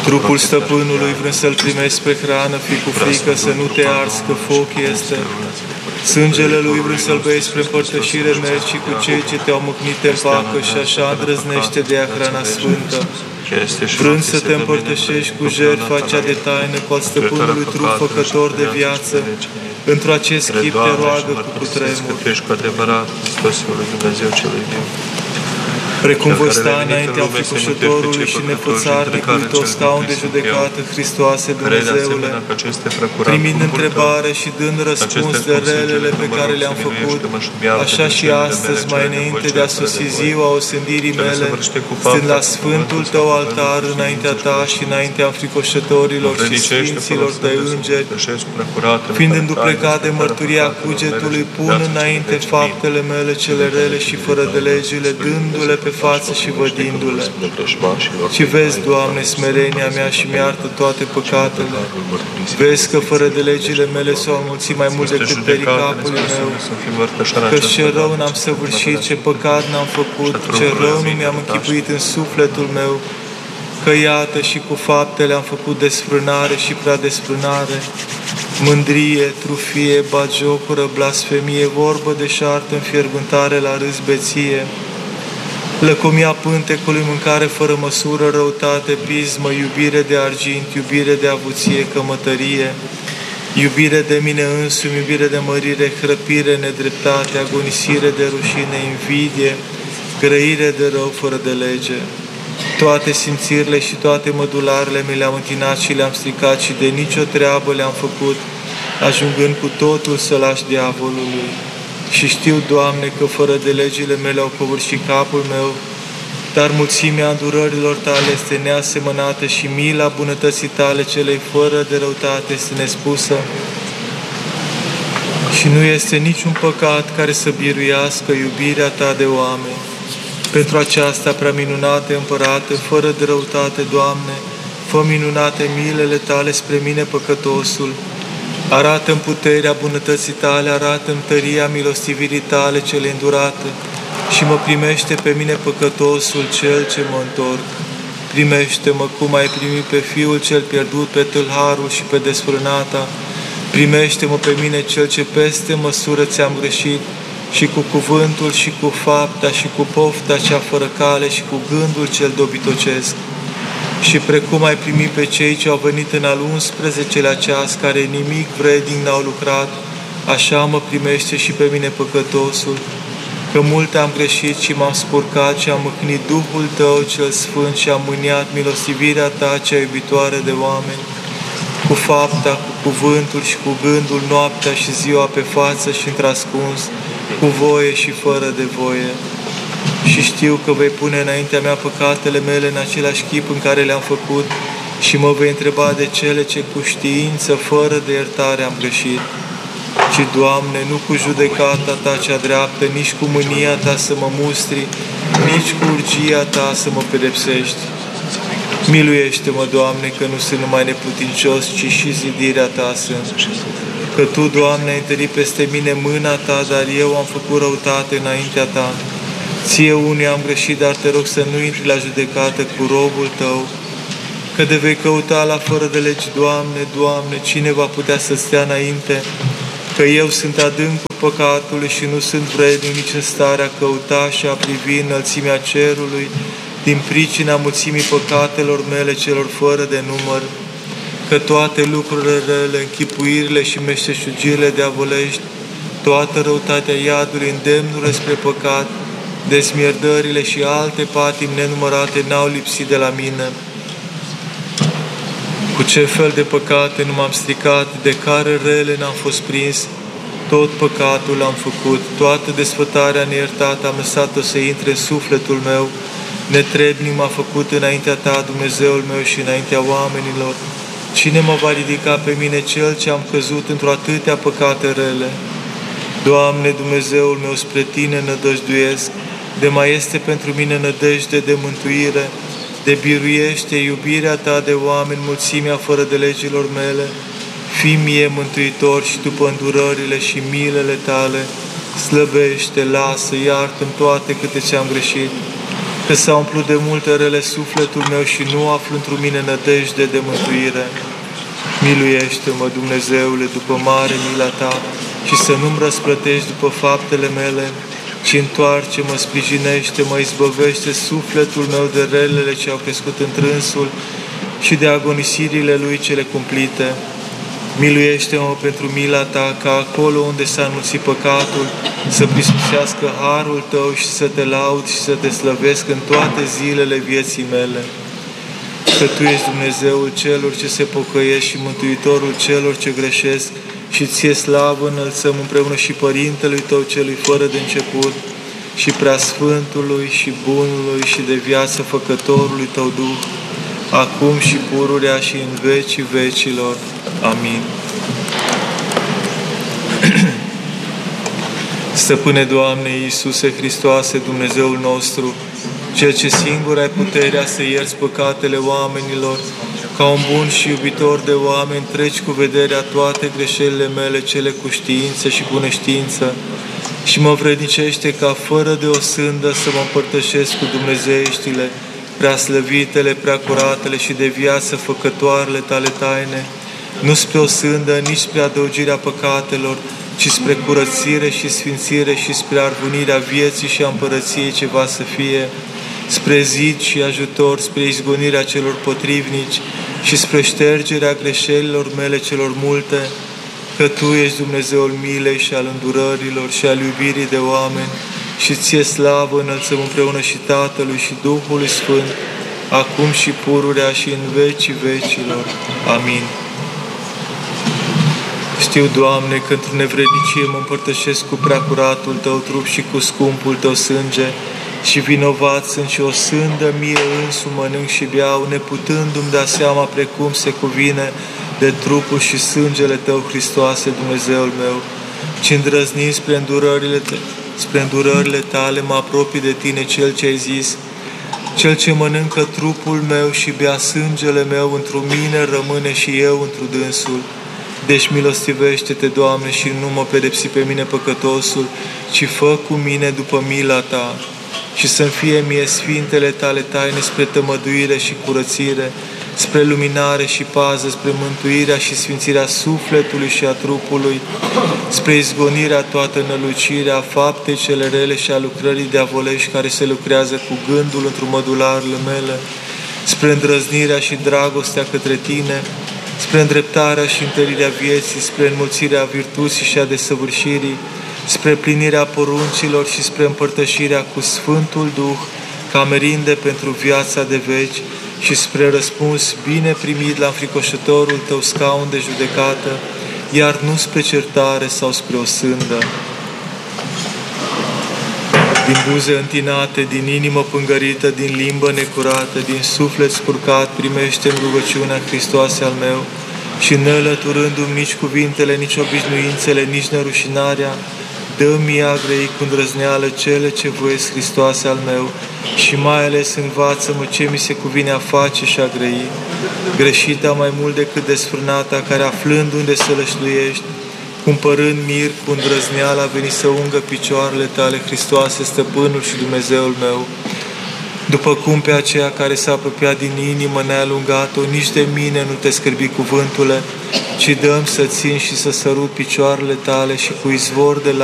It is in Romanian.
Trupul stăpânului vrând să-l primești pe hrană, fi cu frică să nu te arzi, că foc este. Sângele lui vrând să-l bei spre împărtășire, mergi și cu cei ce te-au mâcnit te împacă și așa îndrăznește de ea hrana sfântă. Vrând să te împărtășești cu jertfa cea de taină, cu al stăpânului trup făcător de viață, într-o acest chip te roagă cu cutremur. Cu adevărat, Hristosul lui Dumnezeu celui viu. Precum voi sta înaintea înfricoșătorului și nefățarnicului tot scaun de judecată, Hristoase Dumnezeule, primind întrebare și dând răspuns de relele pe care le-am făcut, așa și astăzi, mai înainte de a sosi ziua osândirii mele, stând la Sfântul Tău altar înaintea Ta și înaintea înfricoșătorilor și Sfinților Tăi îngeri, fiind înduplecat de mărturia cugetului, pun înainte faptele mele cele rele și fără de legile, dându-le pe față și vădindu-le. Și vezi, Doamne, smerenia mea și mi-artă toate păcatele. Vezi că fără de legile mele s-au înmulțit mai mult decât pericapul meu, că ce rău n-am săvârșit, ce păcat n-am făcut, ce rău nu mi-am închipuit în sufletul meu, că iată și cu faptele am făcut desfrânare și prea desfrânare, mândrie, trufie, bagiocură, blasfemie, vorbă deșartă, înfierbântare la râs, beție, lăcomia pântecului, mâncare fără măsură, răutate, pismă, iubire de argint, iubire de avuție, cămătărie, iubire de mine însumi, iubire de mărire, hrăpire, nedreptate, agonisire de rușine, invidie, grăire de rău fără de lege. Toate simțirile și toate mădularele mi le-am întinat și le-am stricat și de nicio treabă le-am făcut, ajungând cu totul să lași diavolului. Și știu, Doamne, că fără de legile mele au covârșit capul meu, dar mulțimea îndurărilor Tale este neasemănată și mila bunătății Tale celei fără de răutate este nespusă. Și nu este niciun păcat care să biruiască iubirea Ta de oameni. Pentru aceasta prea minunate Împărate, fără de răutate, Doamne, fă minunate milele Tale spre mine păcătosul. Arată-mi puterea bunătății Tale, arată-mi tăria milostivirii Tale cele îndurate și mă primește pe mine păcătosul cel ce mă întorc. Primește-mă cum ai primit pe Fiul cel pierdut, pe tâlharul și pe desfrânata. Primește-mă pe mine cel ce peste măsură ți-am greșit și cu cuvântul și cu fapta și cu pofta cea fără cale și cu gândul cel dobitocesc. Și precum ai primit pe cei ce au venit în al 11-lea ceas, care nimic vrednic n-au lucrat, așa mă primește și pe mine păcătosul, că mult am greșit și m-am spurcat și am mâhnit Duhul Tău cel Sfânt și am mâniat milostivirea Ta cea iubitoare de oameni, cu fapta, cu cuvântul și cu gândul, noaptea și ziua pe față și întrascuns, cu voie și fără de voie. Și știu că vei pune înaintea mea păcatele mele în același chip în care le-am făcut și mă vei întreba de cele ce cu știință, fără de iertare am greșit. Și, Doamne, nu cu judecata Ta cea dreaptă, nici cu mânia Ta să mă mustri, nici cu urgia Ta să mă pedepsești. Miluiește-mă, Doamne, că nu sunt numai neputincios, ci și zidirea Ta sunt. Că Tu, Doamne, ai întărit peste mine mâna Ta, dar eu am făcut răutate înaintea Ta. Ție unii am greșit, dar te rog să nu intri la judecată cu robul Tău, că de vei căuta la fără de legi, Doamne, Doamne, cine va putea să stea înainte? Că eu sunt adâncul păcatului și nu sunt vrednic nici în starea a căuta și a privi înălțimea cerului, din pricina mulțimii păcatelor mele celor fără de număr, că toate lucrurile rele, închipuirile și meșteșugirile diavolești, toată răutatea iadului, îndemnurile spre păcat, desmierdările și alte patimi nenumărate n-au lipsit de la mine. Cu ce fel de păcate nu m-am stricat, de care rele n-am fost prins, tot păcatul am făcut, toată desfătarea neiertată am lăsat-o să intre în sufletul meu, netrebnic m-a făcut înaintea Ta, Dumnezeul meu, și înaintea oamenilor. Cine mă va ridica pe mine cel ce am căzut într-o atâtea păcate rele? Doamne, Dumnezeul meu, spre Tine nădăjduiesc, de mai este pentru mine nădejde de mântuire, de biruiește iubirea Ta de oameni, mulțimea fără de legilor mele, fii mie mântuitor și după îndurările și milele Tale, slăbește, lasă, iartă-mi toate câte ți-am greșit. că s-a umplut de multe rele sufletul meu și nu aflu într mine nădejde de mântuire. Miluiește-mă, Dumnezeule, după mare mila Ta și să nu-mi răsplătești după faptele mele, ci întoarce-mă, sprijinește-mă, izbăvește sufletul meu de relele ce au crescut întrânsul și de agonisirile lui cele cumplite. Miluiește-mă pentru mila Ta, ca acolo unde s-a înmulțit păcatul, să priscusească harul Tău și să Te laud și să Te slăvesc în toate zilele vieții mele. Că Tu ești Dumnezeul celor ce se pocăiesc și Mântuitorul celor ce greșesc, și Ție slavă înălțăm împreună și Părintelui Tău celui fără de început, și Preasfântului și Bunului și de viață Făcătorului Tău Duh, acum și pururea și în vecii vecilor. Amin. Stăpâne, Doamne Iisuse Hristoase, Dumnezeul nostru, Cel ce singur ai puterea să ierți păcatele oamenilor, ca un bun și iubitor de oameni, treci cu vederea toate greșelile mele, cele cu știință și cu neștiință, și mă vrednicește ca fără de o sândă să mă împărtășesc cu dumnezeieștile, prea slăvitele, prea curatele și de viață făcătoarele Tale taine, nu spre o sândă, nici spre adăugirea păcatelor, ci spre curățire și sfințire și spre arvunirea vieții și a împărăției ce va să fie, spre zid și ajutor, spre izgonirea celor potrivnici și spre ștergerea greșelilor mele celor multe, că Tu ești Dumnezeul milei și al îndurărilor și al iubirii de oameni, și Ție slavă înălțăm împreună și Tatălui și Duhului Sfânt, acum și pururea și în vecii vecilor. Amin. Știu, Doamne, că într-o nevrednicie mă împărtășesc cu preacuratul Tău trup și cu scumpul Tău sânge, și vinovat sunt și o sândă mie însumi mănânc și beau, neputându-mi da seama precum se cuvine de trupul și sângele Tău, Hristoase, Dumnezeul meu, ci îndrăznind spre îndurările Tale mă apropii de Tine, Cel ce ai zis: Cel ce mănâncă trupul meu și bea sângele meu, într-o mine rămâne și eu într-o dânsul. Deci milostivește-te, Doamne, și nu mă pedepsi pe mine păcătosul, ci fă cu mine după mila Ta, și să-mi fie mie sfintele Tale taine spre tămăduire și curățire, spre luminare și pază, spre mântuirea și sfințirea sufletului și a trupului, spre izgonirea toată nălucirea, a faptei cele rele și a lucrării diavolești care se lucrează cu gândul într-o mădularele mele, spre îndrăznirea și dragostea către Tine, spre îndreptarea și întărirea vieții, spre înmulțirea virtuții și a desăvârșirii, spre plinirea poruncilor și spre împărtășirea cu Sfântul Duh, ca merinde pentru viața de veci, și spre răspuns bine primit la înfricoșătorul Tău scaun de judecată, iar nu spre certare sau spre o sândă. Din buze întinate, din inimă pângărită, din limbă necurată, din suflet spurcat, primește-mi rugăciunea, Hristoase al meu, și neîlăturându-mi nici cuvintele, nici obișnuințele, nici nerușinarea, dă-mi a grei cu îndrăzneală cele ce voiesc, Hristoase al meu, și mai ales învață-mă ce mi se cuvine a face și a grăi. Greșita mai mult decât desfrânata, care aflând unde să lășluiești, cumpărând mir cu îndrăzneală, a venit să ungă picioarele Tale, Hristoase, Stăpânul și Dumnezeul meu. După cum pe aceea care s-a apropiat din inimă ne-a alungat-o, nici de mine nu Te scârbi cuvântule, ci dă-mi să țin și să sărut picioarele Tale, și cu izvor de